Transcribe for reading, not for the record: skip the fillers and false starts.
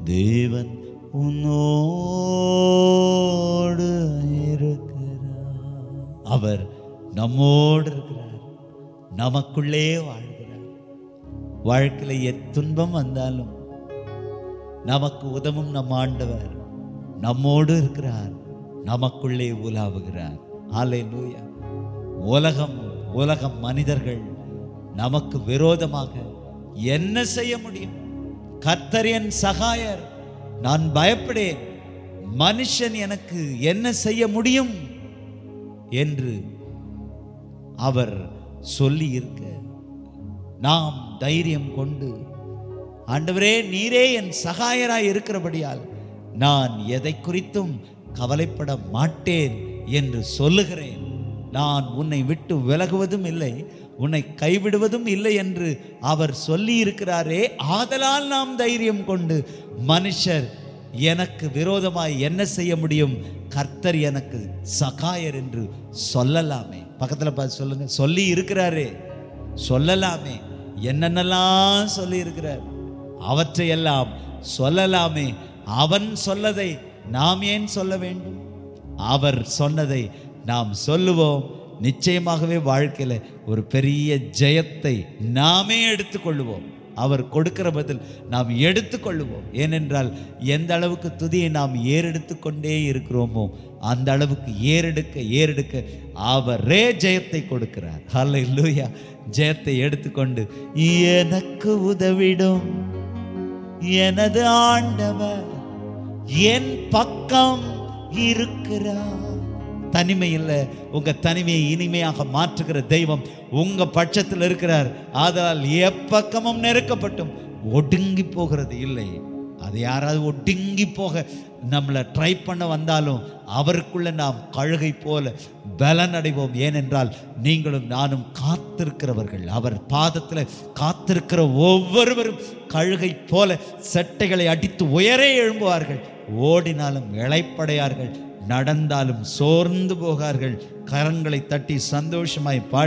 தேவன் உன்னோடு இருக்கிறார். அவர் நம்மோடு இருக்கிறார், நமக்குள்ளே வாழ்கிறார். வாழ்க்கையில் துன்பம் வந்தாலும் நமக்கு உதவும் நம் ஆண்டவர் நம்மோடு இருக்கிறார், நமக்குள்ளே உலாவுகிறார். ஹல்லேலூயா. உலகம் மனிதர்கள் நமக்கு விரோதமாக என்ன செய்ய முடியும்? கர்த்தர் என் சகாயர், நான் பயப்படேன். மனுஷன் எனக்கு என்ன செய்ய முடியும் என்று அவர் சொல்லி இருக்க, நாம் தைரியம் கொண்டு, ஆண்டவரே நீரே என் சகாயராய் இருக்கிறபடியால் நான் எதை குறித்தும் கவலைப்பட மாட்டேன் என்று சொல்லுகிறேன். நான் உன்னை விட்டு விலகுவதும் இல்லை, உன்னை கைவிடுவதும் இல்லை என்று அவர் சொல்லி இருக்கிறாரே. ஆதலால் நாம் தைரியம் கொண்டு, மனுஷர் எனக்கு விரோதமாய் என்ன செய்ய முடியும்? கர்த்தர் எனக்கு சகாயர் என்று சொல்லலாமே. பக்கத்துல பார்த்து சொல்லுங்க, சொல்லி இருக்கிறாரே, சொல்லலாமே. என்னென்னலாம் சொல்லி இருக்கிறார் அவற்றையெல்லாம் சொல்லலாமே. அவன் சொல்லதை நாம் ஏன் சொல்ல வேண்டும்? அவர் சொன்னதை நாம் சொல்லுவோம். நிச்சயமாகவே வாழ்க்கையில ஒரு பெரிய ஜெயத்தை நாமே எடுத்துக்கொள்ளுவோம். அவர் கொடுக்கிற பதில் நாம் எடுத்துக்கொள்ளுவோம். ஏனென்றால் எந்த அளவுக்கு துதியை நாம் ஏறெடுத்து கொண்டே இருக்கிறோமோ அந்த அளவுக்கு ஏறெடுக்க அவரே ஜெயத்தை கொடுக்கிறார். ஹல்லேலூயா. ஜெயத்தை எடுத்துக்கொண்டு, எனக்கு உதவிடும் எனது ஆண்டவர் என் பக்கம் இருக்கிறார். தனிமை இல்லை, உங்க தனிமையை இனிமையாக மாற்றுகிற தெய்வம் உங்க பட்சத்தில் இருக்கிறார். ஆதலால் எப்பக்கமும் நெருக்கப்பட்டும் ஒடுங்கி போகிறது இல்லை. அது யாராவது ஒடுங்கி போக நம்மளை ட்ரை பண்ண வந்தாலும் அவருக்குள்ள நாம் கழுகை போல பலன் அடைவோம். ஏனென்றால் நீங்களும் நானும் காத்திருக்கிறவர்கள். அவர் பாதத்தில் காத்திருக்கிற ஒவ்வொருவரும் கழுகை போல செட்டைகளை அடித்து உயரே எழும்புவார்கள். ஓடினாலும் இளைப்படையார்கள், நடந்தாலும் சோர்ந்து போகார்கள். கரங்களை தட்டி சந்தோஷமாய் பாடி